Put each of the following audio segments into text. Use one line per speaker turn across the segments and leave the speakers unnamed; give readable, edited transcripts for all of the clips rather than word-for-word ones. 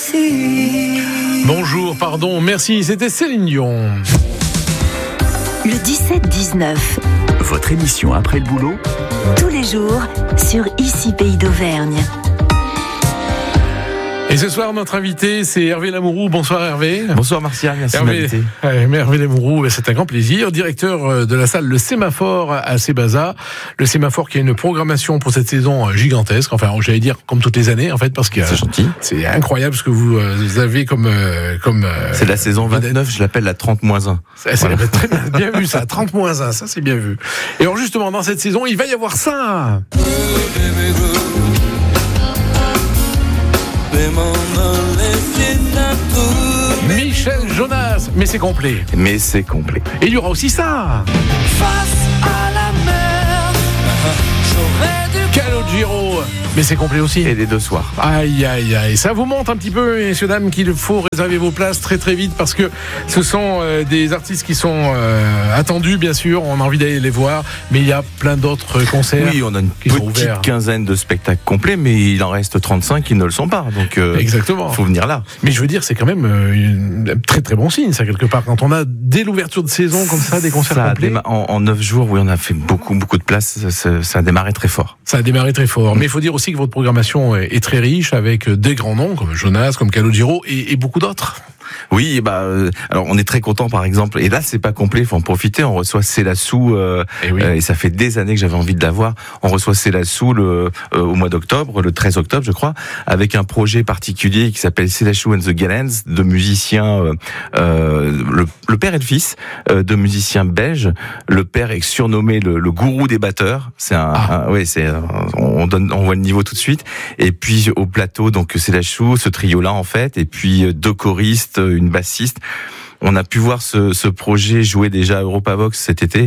Merci.
Bonjour, pardon, merci, c'était Céline Dion.
Le 17-19,
Votre émission après le boulot,
tous les jours, sur Ici Pays d'Auvergne.
Et ce soir, notre invité, c'est Hervé Lamourou. Bonsoir Hervé.
Bonsoir Martial, merci de m'inviter.
Hervé Lamourou, c'est un grand plaisir. Directeur de la salle Le Sémaphore à Sébaza. Le Sémaphore qui a une programmation pour cette saison gigantesque. Enfin, j'allais dire comme toutes les années, en fait, parce que
c'est gentil.
C'est incroyable ce que vous avez comme.
C'est la saison 29, je l'appelle la 30-1.
C'est voilà. Très bien vu ça, 30-1, ça c'est bien vu. Et alors justement, dans cette saison, il va y avoir ça. Michel Jonas, mais c'est complet. Et il y aura aussi ça.
Face à la mer, j'aurais dû.
Calogero, mais c'est complet aussi.
Et les deux soirs.
Aïe, aïe, aïe. Ça vous montre un petit peu, messieurs, dames, qu'il faut réserver vos places très très vite parce que ce sont des artistes qui sont attendus, bien sûr. On a envie d'aller les voir, mais il y a plein d'autres concerts.
Oui, on a une petite quinzaine de spectacles complets, mais il en reste 35 qui ne le sont pas. Donc,
exactement.
Il faut venir là.
Mais je veux dire, c'est quand même un très très bon signe, ça, quelque part. Quand on a, dès l'ouverture de saison, comme ça, des concerts complets.
En 9 jours, oui, on a fait beaucoup de places. Ça a démarré très fort.
Ça a démarré très fort. Mais il faut dire aussi que votre programmation est très riche avec des grands noms comme Jonas, comme Calogero et beaucoup d'autres.
Oui, alors on est très content par exemple, et là c'est pas complet, il faut en profiter, on reçoit Célassou, et ça fait des années que j'avais envie de l'avoir, on reçoit Célassou au mois d'octobre, le 13 octobre je crois, avec un projet particulier qui s'appelle Célassou and the Gallants, de musiciens, le père et le fils, de musiciens belges. Le père est surnommé le gourou des batteurs, on voit le niveau tout de suite, et puis au plateau donc Célassou, ce trio là en fait, et puis deux choristes, une bassiste. On a pu voir ce projet jouer déjà à Europavox cet été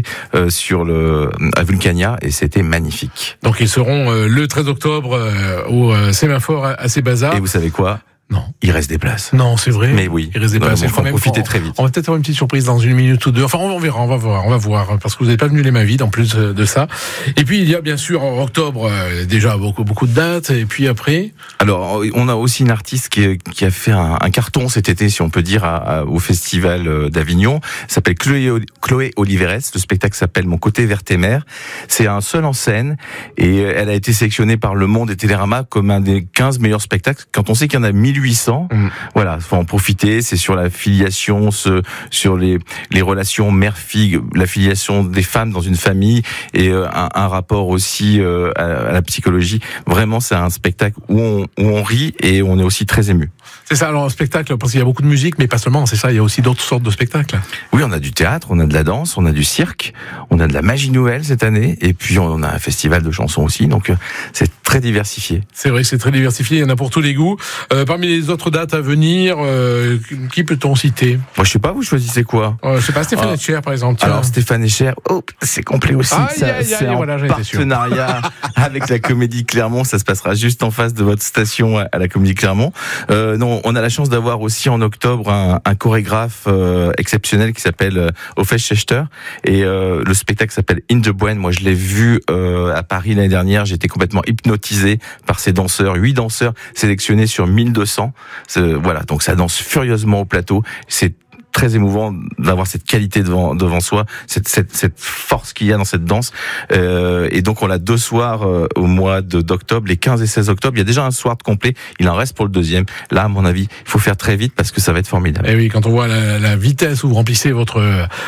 à Vulcania, et c'était magnifique.
Donc ils seront le 13 octobre au Sémaphore à Sébaza.
Et vous savez quoi ?
Non.
Il reste des places.
Non, c'est vrai.
Mais oui.
Il reste des places.
Il faut en profiter très vite.
On va peut-être avoir une petite surprise dans une minute ou deux. Enfin, on verra, on va voir, parce que vous n'êtes pas venu les mains vides en plus de ça. Et puis, il y a bien sûr en octobre, déjà beaucoup de dates. Et puis après.
Alors, on a aussi une artiste qui a fait un carton cet été, si on peut dire, au festival d'Avignon. Elle s'appelle Chloé Oliveres. Le spectacle s'appelle Mon côté vert et mer. C'est un seul en scène. Et elle a été sélectionnée par Le Monde et Télérama comme un des 15 meilleurs spectacles. Quand on sait qu'il y en a 1800, voilà, faut en profiter. C'est sur la filiation, sur les relations mère-fille, la filiation des femmes dans une famille, et un rapport aussi à la psychologie. Vraiment, c'est un spectacle où on rit et on est aussi très ému.
C'est ça, alors un spectacle, parce qu'il y a beaucoup de musique, mais pas seulement, c'est ça, il y a aussi d'autres sortes de spectacles.
Oui, on a du théâtre, on a de la danse, on a du cirque, on a de la magie nouvelle cette année, et puis on a un festival de chansons aussi, donc c'est très diversifié.
C'est vrai que c'est très diversifié, il y en a pour tous les goûts. Parmi les autres dates à venir, qui peut-on citer ?
Moi, je sais pas, vous choisissez quoi ?
Je sais pas, Stéphane Etcher, par exemple. Tiens.
Alors, Stéphane Etcher, c'est complet aussi. C'est en partenariat avec la Comédie Clermont. Ça se passera juste en face de votre station à la Comédie Clermont. Non, on a la chance d'avoir aussi en octobre un chorégraphe exceptionnel qui s'appelle Ofesh Schechter, et le spectacle s'appelle In the Brain. Moi, je l'ai vu à Paris l'année dernière. J'étais complètement hypnotisé par ces danseurs, 8 danseurs sélectionnés sur 1200. Voilà, donc ça danse furieusement au plateau. C'est très émouvant d'avoir cette qualité devant soi, cette force qu'il y a dans cette danse. Et donc on a 2 soirs au mois d'octobre, les 15 et 16 octobre. Il y a déjà un soir de complet, il en reste pour le deuxième. Là, à mon avis, il faut faire très vite parce que ça va être formidable.
Et oui, quand on voit la vitesse où vous remplissez votre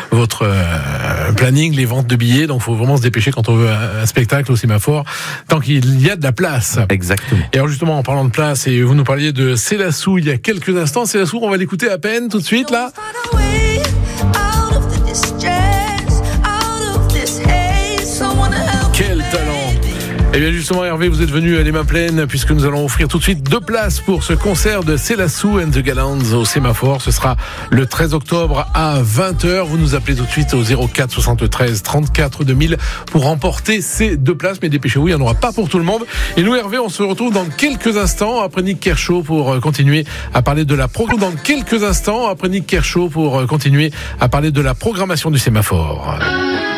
planning, les ventes de billets, donc il faut vraiment se dépêcher quand on veut un spectacle au Sémaphore, tant qu'il y a de la place.
Exactement.
Et alors justement, en parlant de place, et vous nous parliez de Célassou il y a quelques instants. Célassou, on va l'écouter à peine tout de suite là. Quel talent! Et bien justement, Hervé, vous êtes venu à les mains pleines puisque nous allons offrir tout de suite 2 places pour ce concert de Célassou and the Gallants au Sémaphore. Ce sera le 13 octobre à 20h. Vous nous appelez tout de suite au 04 73 34 2000 pour remporter ces 2 places. Mais dépêchez-vous, il n'y en aura pas pour tout le monde. Et nous, Hervé, on se retrouve dans quelques instants après Nick Kershaw pour continuer à parler de la programmation du Sémaphore.